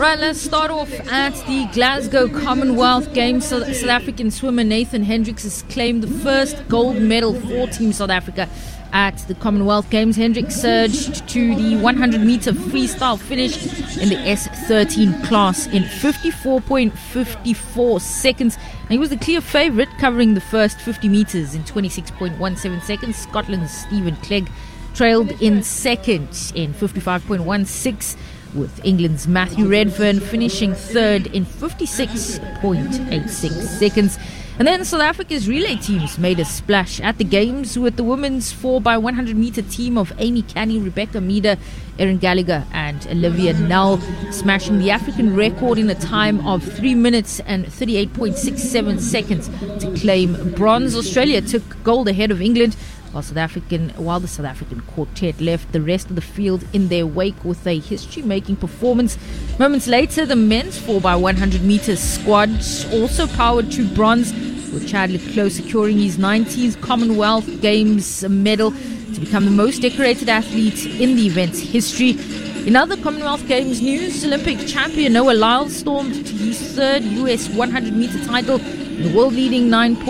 Right, let's start off at the Glasgow Commonwealth Games. South African swimmer Nathan Hendricks has claimed the first gold medal for Team South Africa at the Commonwealth Games. Hendricks surged to the 100-meter freestyle finish in the S13 class in 54.54 seconds. And he was the clear favourite, covering the first 50 metres in 26.17 seconds. Scotland's Stephen Clegg trailed in second in 55.16, with England's Matthew Redfern finishing third in 56.86 seconds. And then South Africa's relay teams made a splash at the Games, with the women's 4x100 meter team of Amy Canny, Rebecca Meader, Erin Gallagher and Olivia Null smashing the African record in a time of 3 minutes and 38.67 seconds to claim bronze. Australia took gold ahead of England, while the South African quartet left the rest of the field in their wake with a history-making performance. Moments later, the men's 4x100 meters squad also powered to bronze, with Chad le Clos securing his 19th Commonwealth Games medal to become the most decorated athlete in the event's history. In other Commonwealth Games news, Olympic champion Noah Lyles stormed to his third US 100-meter title in the world-leading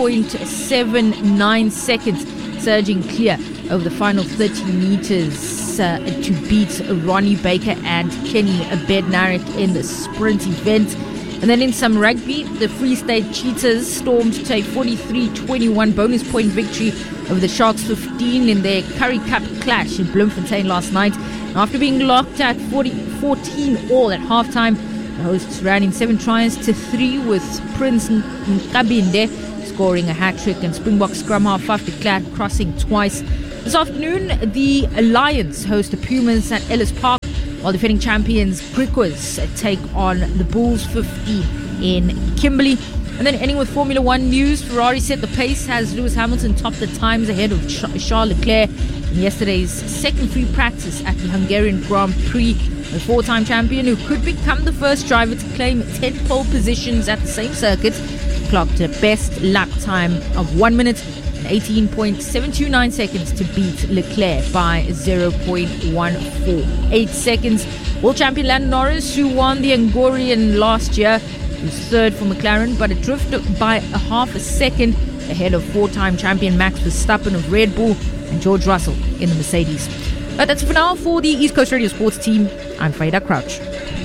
9.79 seconds, surging clear over the final 30 meters to beat Ronnie Baker and Kenny Bednarik in the sprint event. And then in some rugby, the Free State Cheetahs stormed to a 43-21 bonus point victory over the Sharks 15 in their Currie Cup clash in Bloemfontein last night. After being locked at 14 all at halftime, the hosts ran in 7 tries to 3, with Prince Nkabinde scoring a hat-trick and Springbok scrum half Faf de Klerk crossing twice. This afternoon, the Lions host the Pumas at Ellis Park, while defending champions Griquas take on the Bulls 15 in Kimberley. And then ending with Formula One news, Ferrari set the pace as Lewis Hamilton topped the times ahead of Charles Leclerc in yesterday's second free practice at the Hungarian Grand Prix. The 4-time champion, who could become the first driver to claim 10 pole positions at the same circuit, clocked a best lap time of 1 minute and 18.729 seconds to beat Leclerc by 0.148 seconds. World champion Lando Norris, who won the Hungarian last year, was third for McLaren, but adrift by a half a second ahead of 4-time champion Max Verstappen of Red Bull and George Russell in the Mercedes. But that's it for now. For the East Coast Radio Sports team, I'm Freda Crouch.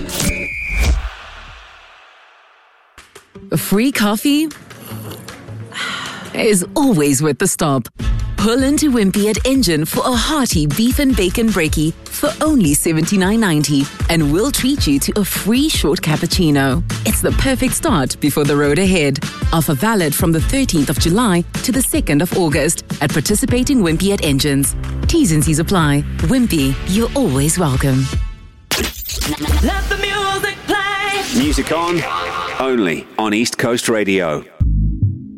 Free coffee is always worth the stop. Pull into Wimpy at Engine for a hearty beef and bacon brekkie for only $79.90, and we'll treat you to a free short cappuccino. It's the perfect start before the road ahead. Offer valid from the 13th of July to the 2nd of August at participating Wimpy at Engines. T's and C's apply. Wimpy, you're always welcome. Let the music play. Music on, only on East Coast Radio.